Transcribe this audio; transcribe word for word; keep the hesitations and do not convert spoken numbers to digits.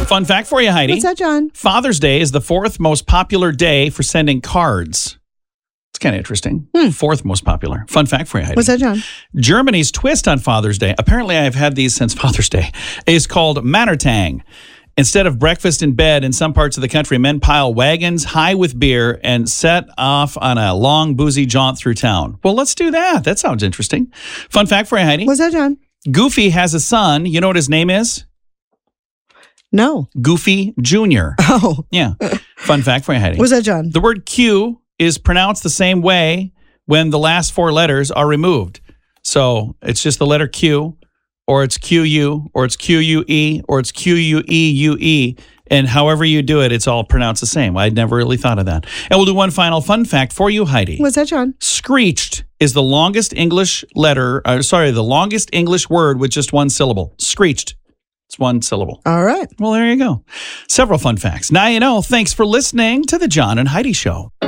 Fun fact for you, Heidi. What's that, John? Father's Day is the fourth most popular day for sending cards. It's kind of interesting. Hmm. Fourth most popular. Fun fact for you, Heidi. What's that, John? Germany's twist on Father's Day, apparently I've had these since Father's Day, is called Mannertang. Instead of breakfast in bed in some parts of the country, men pile wagons high with beer and set off on a long, boozy jaunt through town. Well, let's do that. That sounds interesting. Fun fact for you, Heidi. What's that, John? Goofy has a son. You know what his name is? No. Goofy Junior Oh. Yeah. Fun fact for you, Heidi. What's that, John? The word Q is pronounced the same way when the last four letters are removed. So it's just the letter Q, or it's Q U, or it's Q U E, or it's Q U E U E. And however you do it, it's all pronounced the same. I'd never really thought of that. And we'll do one final fun fact for you, Heidi. What's that, John? Screeched is the longest English letter, uh, sorry, the longest English word with just one syllable. Screeched. It's one syllable. All right. Well, there you go. Several fun facts. Now you know. Thanks for listening to the John and Heidi Show.